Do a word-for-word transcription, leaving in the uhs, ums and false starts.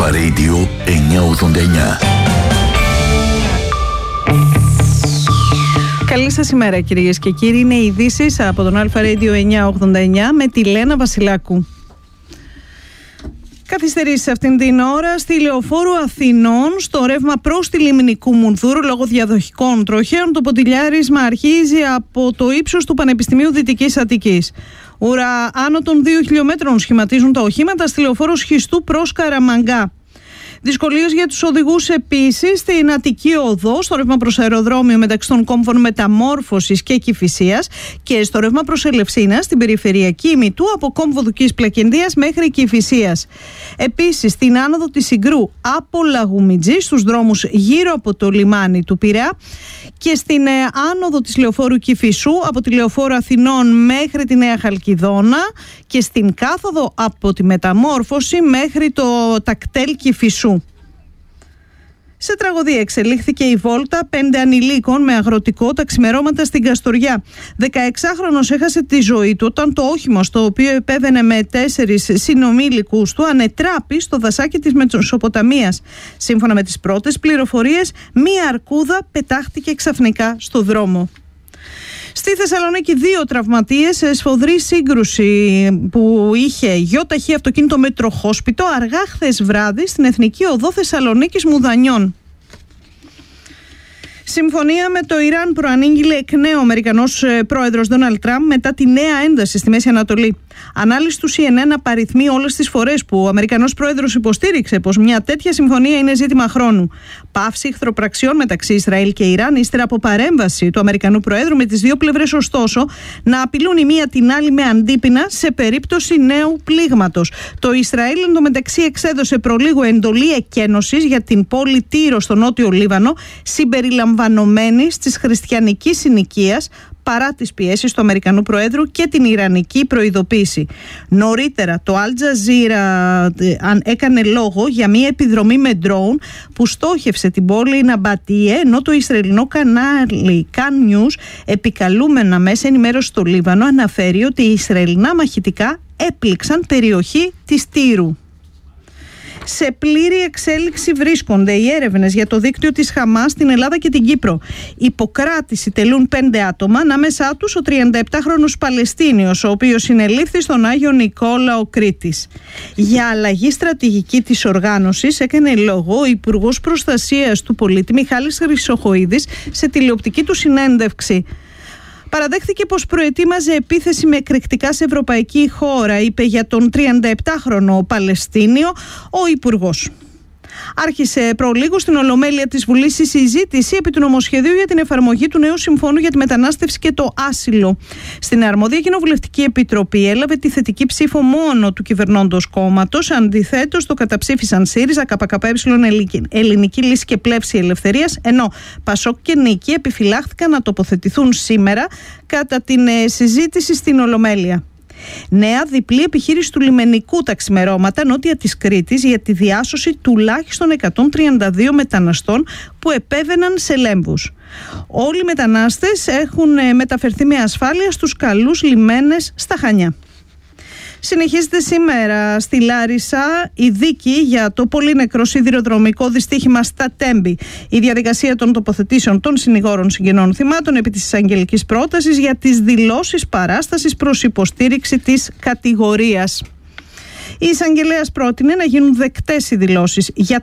Αλφα Radio εννιακόσια ογδόντα εννιά. Καλή σας ημέρα κυρίες και κύριοι. Είναι οι ειδήσεις από τον Αλφα Radio εννιακόσια ογδόντα εννιά με τη Λένα Βασιλάκου. Καθυστερήσει αυτήν την ώρα στη Λεωφόρου Αθηνών στο ρεύμα προς τη λίμνη Κουμουνδούρου λόγω διαδοχικών τροχαίων. Το ποντιλιάρισμα αρχίζει από το ύψος του Πανεπιστημίου Δυτικής Αττικής. Ουρά άνω των δύο χιλιόμετρων σχηματίζουν τα οχήματα στη Λεωφόρο Σχιστού προς Καραμαγκά. Δυσκολίες για τους οδηγούς επίσης στην Αττική Οδό, στο ρεύμα προς αεροδρόμιο μεταξύ των κόμβων Μεταμόρφωσης και Κηφισίας και στο ρεύμα προς Ελευσίνα στην περιφερειακή ημιτού από κόμβο Δουκής Πλακεντίας μέχρι Κηφισίας. Επίσης στην άνοδο της Συγκρού από Λαγουμιτζή στους δρόμους γύρω από το λιμάνι του Πειραιά και στην άνοδο της Λεωφόρου Κηφισού από τη Λεωφόρο Αθηνών μέχρι τη Νέα Χαλκιδόνα και στην κάθοδο από τη Μεταμόρφωση μέχρι το τακτέλ Κηφισού. Σε τραγωδία εξελίχθηκε η βόλτα πέντε ανηλίκων με αγροτικό τα ξημερώματα στην Καστοριά. δεκαεξάχρονος έχασε τη ζωή του όταν το όχημα στο οποίο επέβαινε με τέσσερις συνομήλικους του ανετράπη στο δασάκι της Μεσοποταμίας. Σύμφωνα με τις πρώτες πληροφορίες, μία αρκούδα πετάχτηκε ξαφνικά στο δρόμο. Στη Θεσσαλονίκη δύο τραυματίες σε σφοδρή σύγκρουση που είχε γιοταχή αυτοκίνητο με τροχόσπιτο αργά χθες βράδυ στην Εθνική Οδό Θεσσαλονίκης Μουδανιών. Συμφωνία με το Ιράν προανήγγειλε εκ νέου ο Αμερικανός πρόεδρος Ντόναλντ Τραμπ μετά τη νέα ένταση στη Μέση Ανατολή. Ανάλυση του σι εν εν απαριθμεί όλες τις φορές που ο Αμερικανός πρόεδρος υποστήριξε πως μια τέτοια συμφωνία είναι ζήτημα χρόνου. Πάυση εχθροπραξιών μεταξύ Ισραήλ και Ιράν ύστερα από παρέμβαση του Αμερικανού Προέδρου, με τις δύο πλευρές ωστόσο να απειλούν η μία την άλλη με αντίπεινα σε περίπτωση νέου πλήγματος. Το Ισραήλ εντωμεταξύ εξέδωσε προλίγου εντολή εκένωσης για την πόλη Τύρο στο νότιο Λίβανο, συμπεριλαμβανομένης της χριστιανικής συνοικίας, παρά τις πιέσεις του Αμερικανού Προέδρου και την Ιρανική προειδοποίηση. Νωρίτερα το Al Jazeera έκανε λόγο για μια επιδρομή με ντρόουν που στόχευσε την πόλη Ναμπατιέ, ενώ το Ισραηλινό κανάλι Kan News, επικαλούμενα μέσα ενημέρωση στο Λίβανο, αναφέρει ότι οι Ισραηλινά μαχητικά έπληξαν περιοχή της Τύρου. Σε πλήρη εξέλιξη βρίσκονται οι έρευνες για το δίκτυο της Χαμάς στην Ελλάδα και την Κύπρο. Υποκράτηση τελούν πέντε άτομα, ανάμεσά τους ο τριανταεπτάχρονος Παλαιστίνιος, ο οποίος συνελήφθη στον Άγιο Νικόλαο Κρήτης. Για αλλαγή στρατηγική της οργάνωσης έκανε λόγο ο Υπουργός Προστασίας του Πολίτη Μιχάλης Χρυσοχοΐδης σε τηλεοπτική του συνέντευξη. Παραδέχθηκε πως προετοίμαζε επίθεση με εκρηκτικά σε ευρωπαϊκή χώρα, είπε για τον τριανταεπτάχρονο Παλαιστίνιο ο Υπουργός. Άρχισε προλίγου στην Ολομέλεια της Βουλής η συζήτηση επί του νομοσχεδίου για την εφαρμογή του νέου Συμφώνου για τη μετανάστευση και το άσυλο. Στην αρμόδια Κοινοβουλευτική Επιτροπή έλαβε τη θετική ψήφο μόνο του κυβερνώντος κόμματος. Αντιθέτως, το καταψήφισαν ΣΥΡΙΖΑ, ΚΚΕ, Ελληνική Λύση και Πλεύση Ελευθερίας, ενώ Πασόκ και Νίκη επιφυλάχθηκαν να τοποθετηθούν σήμερα κατά την συζήτηση στην Ολομέλεια. Νέα διπλή επιχείρηση του λιμενικού τα ξημερώματα νότια της Κρήτης για τη διάσωση τουλάχιστον εκατόν τριάντα δύο μεταναστών που επέβαιναν σε λέμβους. Όλοι οι μετανάστες έχουν μεταφερθεί με ασφάλεια στους καλούς λιμένες στα Χανιά. Συνεχίζεται σήμερα στη Λάρισα η δίκη για το πολύ νεκρό σιδηροδρομικό δυστύχημα στα Τέμπη. Η διαδικασία των τοποθετήσεων των συνηγόρων συγγενών θυμάτων επί της εισαγγελικής πρότασης για τις δηλώσεις παράστασης προς υποστήριξη της κατηγορίας. Η εισαγγελέας πρότεινε να γίνουν δεκτές οι δηλώσεις για